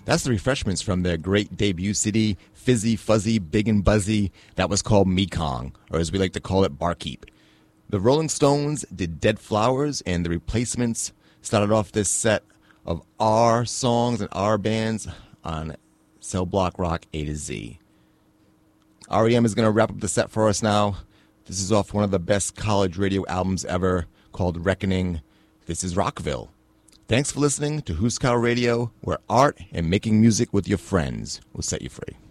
That's the Refreshments from their great debut CD, Fizzy, Fuzzy, Big and Buzzy. That was called Mekong, or as we like to call it, Barkeep. The Rolling Stones did Dead Flowers, and the Replacements started off this set of our songs and our bands on Cell Block Rock A to Z. REM is going to wrap up the set for us now. This is off one of the best college radio albums ever, called Reckoning. This is Rockville. Thanks for listening to Huskow Radio, where art and making music with your friends will set you free.